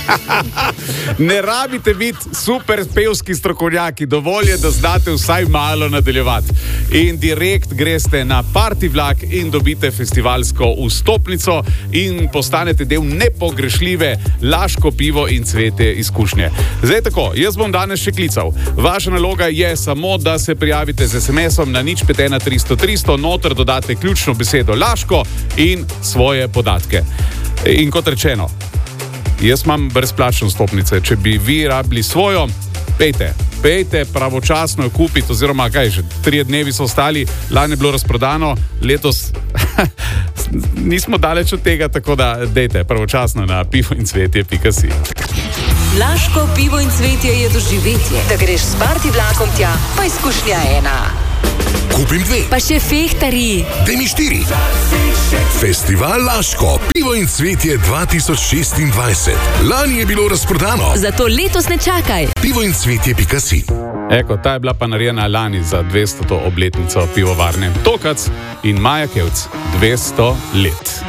Ne rabite biti super pevski strokovnjaki, dovolj je, da znate vsaj malo nadaljevati. In direkt greste na party vlak in dobite festivalsko vstopnico in postanete del nepogrešljive Laško pivo in cvetje izkušnje. Zdaj tako, jaz bom danes še klical. Vaša naloga je samo, da se prijavite z SMS-om na 051 300 300, noter dodate ključno besedo Laško in svoje podatke. In kot rečeno, jaz imam brezplačne vstopnice. Če bi vi rabili svojo, pejte pravočasno jo kupiti, oziroma kaj že, 3 dnevi so ostali, lani je bilo razprodano, letos nismo daleč od tega, tako da dejte pravočasno na pivoincvetje.si. Laško pivo in cvetje je doživetje. Da greš s party vlakom tja, pa izkušnja ena. Kupim 2. Pa še fehtari. Daj mi 4. Festival Laško, pivo in cvetje 2026. Lani je bilo razprodano. Zato letos ne čakaj. Pivoincvetje.si. Eko, ta je bila pa narejena lani za 200. obletnico pivovarne Tokac in Maja Kevc 200 let.